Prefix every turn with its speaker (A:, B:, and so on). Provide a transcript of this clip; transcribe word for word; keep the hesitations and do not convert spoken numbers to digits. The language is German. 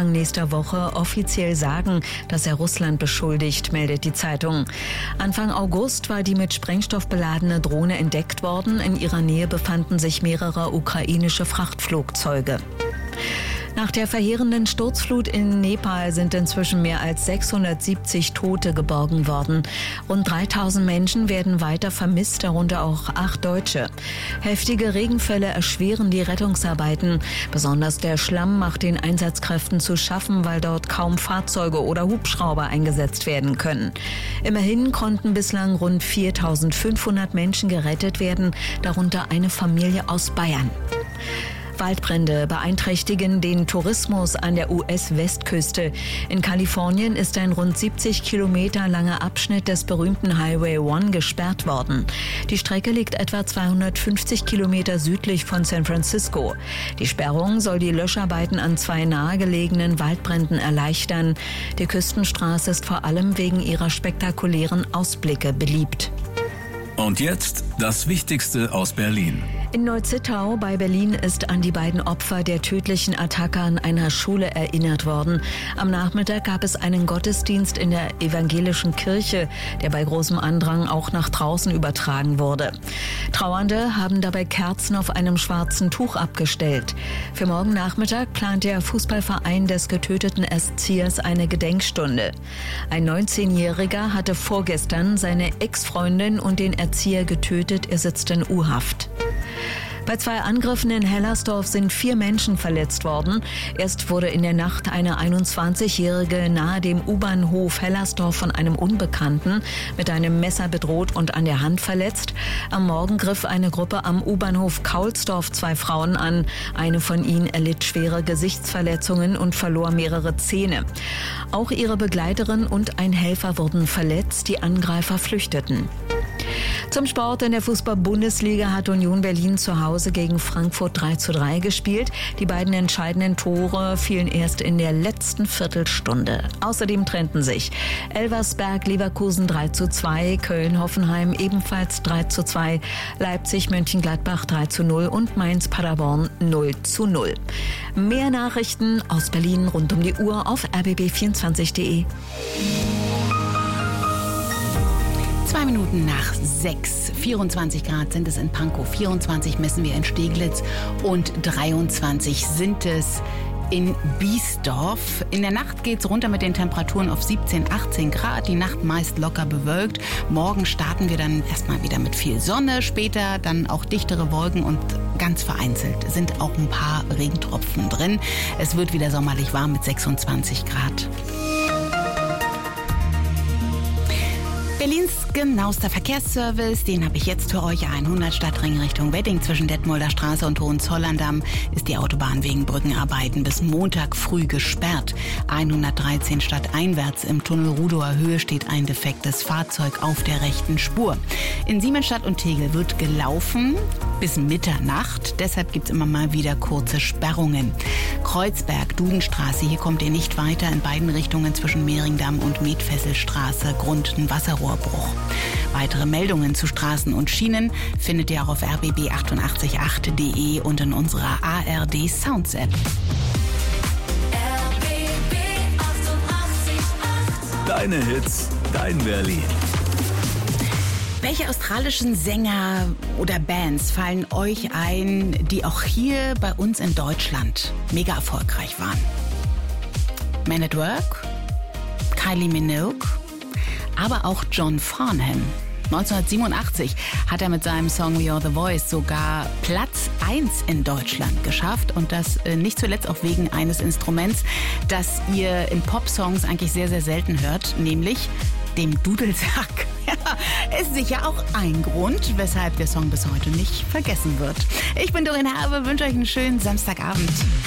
A: Anfang nächster Woche offiziell sagen, dass er Russland beschuldigt, meldet die Zeitung. Anfang August war die mit Sprengstoff beladene Drohne entdeckt worden. In ihrer Nähe befanden sich mehrere ukrainische Frachtflugzeuge. Nach der verheerenden Sturzflut in Nepal sind inzwischen mehr als sechshundertsiebzig Tote geborgen worden. Rund dreitausend Menschen werden weiter vermisst, darunter auch acht Deutsche. Heftige Regenfälle erschweren die Rettungsarbeiten. Besonders der Schlamm macht den Einsatzkräften zu schaffen, weil dort kaum Fahrzeuge oder Hubschrauber eingesetzt werden können. Immerhin konnten bislang rund viertausendfünfhundert Menschen gerettet werden, darunter eine Familie aus Bayern. Waldbrände beeinträchtigen den Tourismus an der U S-Westküste. In Kalifornien ist ein rund siebzig Kilometer langer Abschnitt des berühmten Highway eins gesperrt worden. Die Strecke liegt etwa zweihundertfünfzig Kilometer südlich von San Francisco. Die Sperrung soll die Löscharbeiten an zwei nahegelegenen Waldbränden erleichtern. Die Küstenstraße ist vor allem wegen ihrer spektakulären Ausblicke beliebt.
B: Und jetzt das Wichtigste aus Berlin.
A: In Neuzittau bei Berlin ist an die beiden Opfer der tödlichen Attacke an einer Schule erinnert worden. Am Nachmittag gab es einen Gottesdienst in der evangelischen Kirche, der bei großem Andrang auch nach draußen übertragen wurde. Trauernde haben dabei Kerzen auf einem schwarzen Tuch abgestellt. Für morgen Nachmittag plant der Fußballverein des getöteten Erziehers eine Gedenkstunde. Ein neunzehnjähriger hatte vorgestern seine Ex-Freundin und den Erzieher getötet. Er sitzt in U-Haft. Bei zwei Angriffen in Hellersdorf sind vier Menschen verletzt worden. Erst wurde in der Nacht eine einundzwanzigjährige nahe dem U-Bahnhof Hellersdorf von einem Unbekannten mit einem Messer bedroht und an der Hand verletzt. Am Morgen griff eine Gruppe am U-Bahnhof Kaulsdorf zwei Frauen an. Eine von ihnen erlitt schwere Gesichtsverletzungen und verlor mehrere Zähne. Auch ihre Begleiterin und ein Helfer wurden verletzt. Die Angreifer flüchteten. Zum Sport: in der Fußball-Bundesliga hat Union Berlin zu Hause gegen Frankfurt drei zu drei gespielt. Die beiden entscheidenden Tore fielen erst in der letzten Viertelstunde. Außerdem trennten sich Elversberg-Leverkusen drei zu zwei, Köln-Hoffenheim ebenfalls drei zu zwei, Leipzig-Mönchengladbach drei zu null und Mainz-Paderborn null zu null. Mehr Nachrichten aus Berlin rund um die Uhr auf r b b vierundzwanzig punkt d e.
C: Zwei Minuten nach sechs. vierundzwanzig Grad sind es in Pankow, vierundzwanzig messen wir in Steglitz und dreiundzwanzig sind es in Biesdorf. In der Nacht geht's runter mit den Temperaturen auf siebzehn, achtzehn Grad. Die Nacht meist locker bewölkt. Morgen starten wir dann erstmal wieder mit viel Sonne. Später dann auch dichtere Wolken und ganz vereinzelt sind auch ein paar Regentropfen drin. Es wird wieder sommerlich warm mit sechsundzwanzig Grad. Berlins genauester Verkehrsservice, den habe ich jetzt für euch. hundert Stadtring Richtung Wedding zwischen Detmolder Straße und Hohenzollern-Damm ist die Autobahn wegen Brückenarbeiten bis Montag früh gesperrt. hundertdreizehn stadteinwärts im Tunnel Rudower Höhe steht ein defektes Fahrzeug auf der rechten Spur. In Siemensstadt und Tegel wird gelaufen bis Mitternacht. Deshalb gibt es immer mal wieder kurze Sperrungen. Kreuzberg, Dudenstraße, hier kommt ihr nicht weiter. In beiden Richtungen zwischen Mehringdamm und Metfesselstraße Grund ein Wasserrohrbruch. Weitere Meldungen zu Straßen und Schienen findet ihr auch auf r b b achtundachtzig Punkt acht punkt d e und in unserer A R D Sounds App.
B: R B B achtundachtzig Komma acht. Deine Hits, dein Berlin.
C: Welche australischen Sänger oder Bands fallen euch ein, die auch hier bei uns in Deutschland mega erfolgreich waren? Man at Work, Kylie Minogue, aber auch John Farnham. neunzehnhundertsiebenundachtzig hat er mit seinem Song We Are The Voice sogar Platz eins in Deutschland geschafft. Und das äh, nicht zuletzt auch wegen eines Instruments, das ihr in Popsongs eigentlich sehr, sehr selten hört, nämlich dem Dudelsack. Ja, ist sicher auch ein Grund, weshalb der Song bis heute nicht vergessen wird. Ich bin Doreen Herbe, wünsche euch einen schönen Samstagabend.